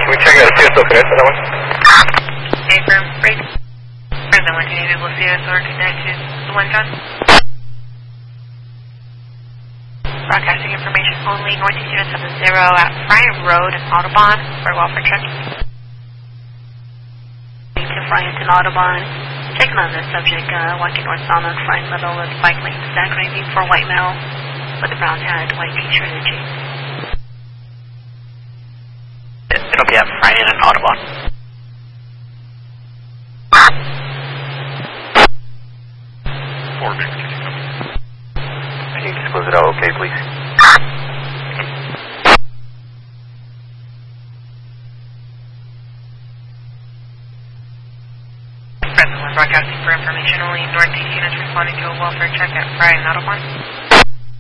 Can we check out CSO Connect for that one? Affirm, break. Present 1 able CSO connected to 1 John. Broadcasting information only, Northeast Unit 70 at Fryan Road and Audubon for welfare check. To Fryanton Audubon. Checking on the subject, walking northbound on Fryan Middle with bike lane stagnating for white male with a brown hat, white t-shirt and jeans. It'll be at Fryan and Audubon. Can you just close it out okay, please? Present 1 broadcasting for information only. Northeast units responding to a welfare check at Fryan Audubon.